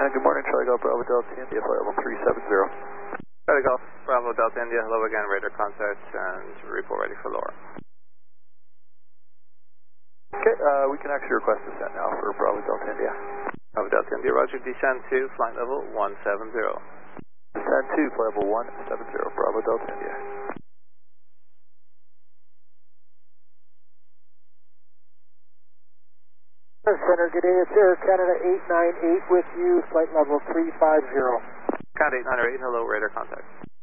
Good morning, Charlie Golf Bravo Delta India, flight level 370. Charlie Golf Bravo Delta India, hello again, radar contact and report ready for Laura. Okay, we can actually request descent now for Bravo Delta India. Bravo Delta India, roger, descend to flight level 170. Descend to flight level 170, Bravo Delta India. Center, good day, it's Air Canada 898 with you, flight level 350. Canada 898, hello, radar contact.